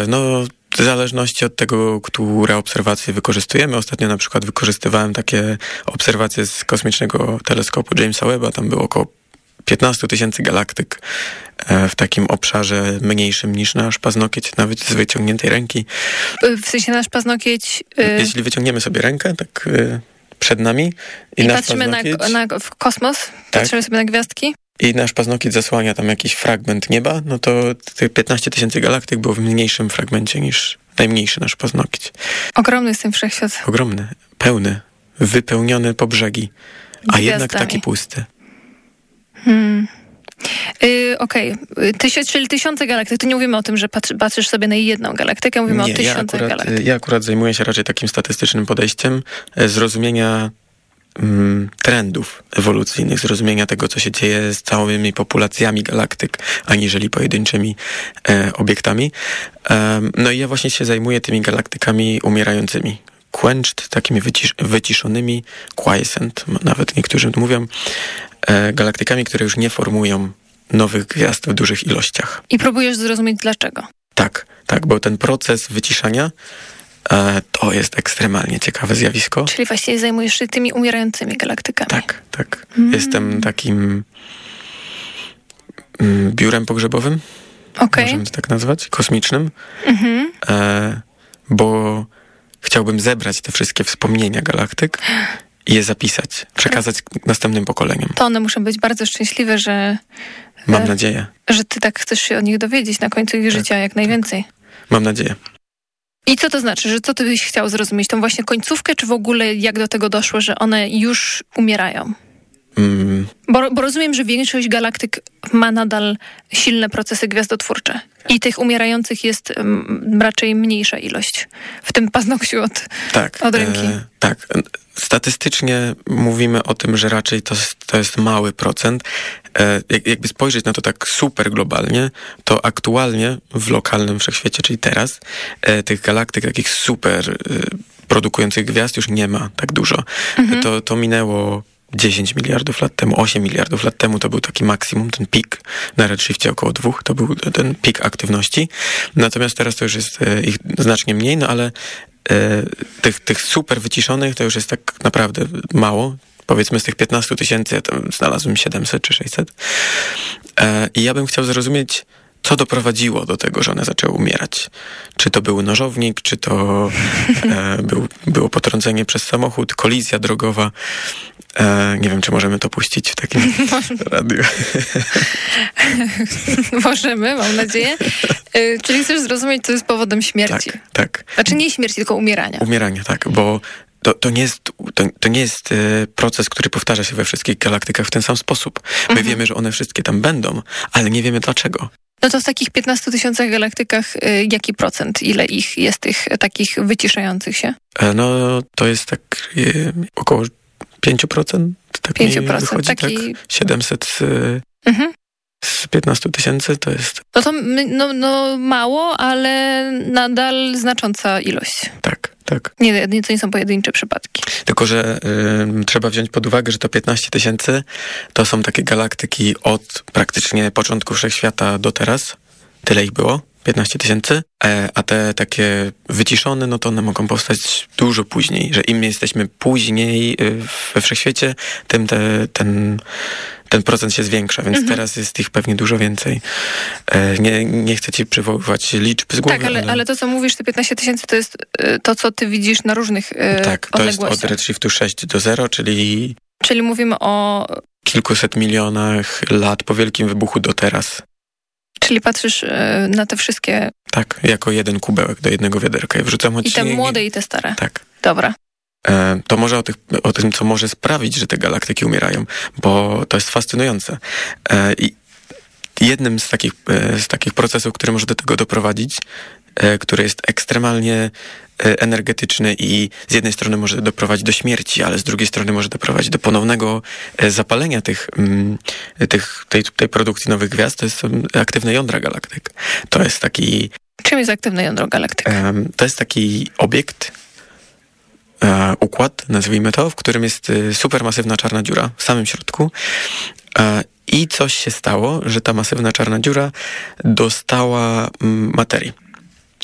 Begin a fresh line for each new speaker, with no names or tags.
No, w zależności od tego, które obserwacje wykorzystujemy. Ostatnio na przykład wykorzystywałem takie obserwacje z kosmicznego teleskopu Jamesa Webba. Tam było około 15 000 galaktyk w takim obszarze mniejszym niż nasz paznokieć, nawet z wyciągniętej ręki.
W sensie nasz paznokieć...
Jeśli wyciągniemy sobie rękę, tak przed nami
i patrzymy w kosmos, tak. Patrzymy sobie na gwiazdki.
I nasz paznokieć zasłania tam jakiś fragment nieba, no to tych 15 000 galaktyk było w mniejszym fragmencie niż najmniejszy nasz paznokieć.
Ogromny jest ten wszechświat.
Ogromny, pełny, wypełniony po brzegi, a jednak taki pusty.
Okej. Czyli 1000 galaktyk. Tu nie mówimy o tym, że patrzysz sobie na jedną galaktykę, mówimy o 1000 galaktyk.
Ja akurat zajmuję się raczej takim statystycznym podejściem zrozumienia trendów ewolucyjnych, zrozumienia tego, co się dzieje z całymi populacjami galaktyk, aniżeli pojedynczymi obiektami. No i ja właśnie się zajmuję tymi galaktykami umierającymi. Quenched, takimi wyciszonymi, quiescent, nawet niektórzy mówią, galaktykami, które już nie formują nowych gwiazd w dużych ilościach.
I próbujesz zrozumieć dlaczego.
Tak, bo ten proces wyciszania to jest ekstremalnie ciekawe zjawisko.
Czyli właściwie zajmujesz się tymi umierającymi galaktykami.
Tak. Jestem takim biurem pogrzebowym, możemy to tak nazwać, kosmicznym, bo chciałbym zebrać te wszystkie wspomnienia galaktyk i je zapisać, przekazać następnym pokoleniom.
To one muszą być bardzo szczęśliwe, że...
Mam nadzieję.
Że ty tak chcesz się o nich dowiedzieć na końcu ich życia jak najwięcej.
Mam nadzieję.
I co to znaczy? Że co ty byś chciał zrozumieć? Tą właśnie końcówkę, czy w ogóle jak do tego doszło, że one już umierają? Bo rozumiem, że większość galaktyk ma nadal silne procesy gwiazdotwórcze. I tych umierających jest raczej mniejsza ilość w tym paznokciu od ręki.
Tak. Statystycznie mówimy o tym, że raczej to jest mały procent. Jakby spojrzeć na to tak super globalnie, to aktualnie w lokalnym wszechświecie, czyli teraz, tych galaktyk takich super produkujących gwiazd już nie ma tak dużo. To minęło 10 miliardów lat temu, 8 miliardów lat temu to był taki maksimum, ten pik na redshifcie około 2, to był ten pik aktywności. Natomiast teraz to już jest ich znacznie mniej, no ale tych super wyciszonych to już jest tak naprawdę mało. Powiedzmy z tych 15 000 ja tam znalazłem 700 czy 600. I ja bym chciał zrozumieć, co doprowadziło do tego, że one zaczęły umierać. Czy to był nożownik, czy to było potrącenie przez samochód, kolizja drogowa. Nie wiem, czy możemy to puścić w takim radiu.
Możemy, mam nadzieję. Czyli chcesz zrozumieć, co jest powodem śmierci.
Tak.
Znaczy nie śmierci, tylko umierania.
Umierania, tak, bo to nie jest proces, który powtarza się we wszystkich galaktykach w ten sam sposób. My wiemy, że one wszystkie tam będą, ale nie wiemy dlaczego.
No to w takich 15 000 galaktykach jaki procent? Ile ich jest tych takich wyciszających się? No
to jest tak około 5%. Tak
5%.
Wychodzi,
taki...
tak? 700 z 15 000 to jest...
No mało, ale nadal znacząca ilość.
Tak.
To nie są pojedyncze przypadki.
Tylko, że trzeba wziąć pod uwagę, że to 15 000 to są takie galaktyki od praktycznie początku wszechświata do teraz. Tyle ich było, 15 000. A te takie wyciszone, no to one mogą powstać dużo później. Że im jesteśmy później we wszechświecie, tym ten procent się zwiększa, więc teraz jest ich pewnie dużo więcej. Nie chcę ci przywoływać liczb z głowy.
Tak, ale to, co mówisz, te 15 000 to jest to, co ty widzisz na różnych
tak, to jest od redshiftu 6 do 0, czyli
mówimy o...
kilkuset milionach lat po wielkim wybuchu do teraz.
Czyli patrzysz na te wszystkie...
Tak, jako jeden kubełek do jednego wiaderka. Ja wrzucam
I te młode, i te stare.
Tak.
Dobra.
To może o tym, co może sprawić, że te galaktyki umierają, bo to jest fascynujące. I jednym z takich procesów, który może do tego doprowadzić, który jest ekstremalnie energetyczny i z jednej strony może doprowadzić do śmierci, ale z drugiej strony może doprowadzić do ponownego zapalenia tej produkcji nowych gwiazd, to są aktywne jądra galaktyk. To jest taki...
Czym jest aktywne jądro galaktyk?
To jest taki obiekt, układ, nazwijmy to, w którym jest supermasywna czarna dziura w samym środku. I coś się stało, że ta masywna czarna dziura dostała materii.